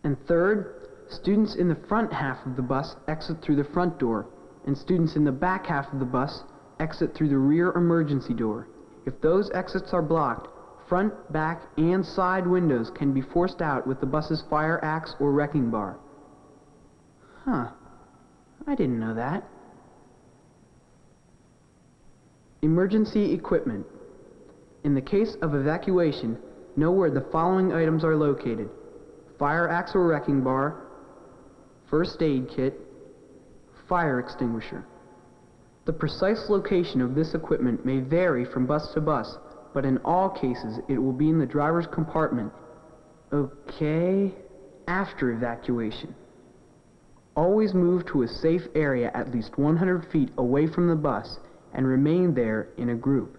And third, students in the front half of the bus exit through the front door, and students in the back half of the bus exit through the rear emergency door. If those exits are blocked, front, back, and side windows can be forced out with the bus's fire axe or wrecking bar. Huh. I didn't know that. Emergency equipment. In the case of evacuation, know where the following items are located: fire axe or wrecking bar, first aid kit, fire extinguisher. The precise location of this equipment may vary from bus to bus, but in all cases it will be in the driver's compartment. Okay, after evacuation. Always move to a safe area at least 100 feet away from the bus and remain there in a group.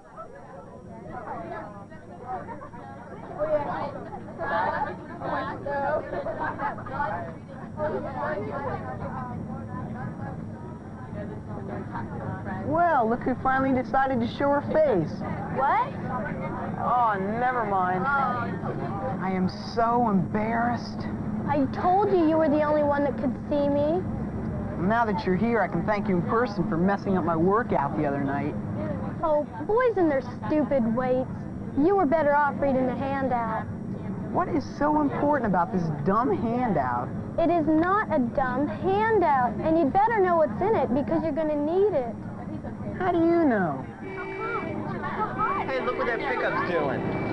Well, look who finally decided to show her face. What? Oh, never mind. I am so embarrassed. I told you were the only one that could see me. Now that you're here, I can thank you in person for messing up my workout the other night. Oh, boys and their stupid weights. You were better off reading the handout. What is so important about this dumb handout? It is not a dumb handout, and you'd better know what's in it because you're going to need it. How do you know? Hey, look what that pickup's doing.